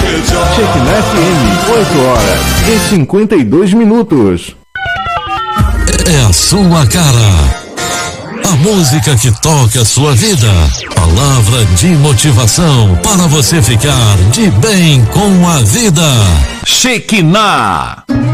Shekinah FM, 8 horas e 52 minutos. É a sua cara. A música que toca a sua vida. Palavra de motivação para você ficar de bem com a vida. Shekinah.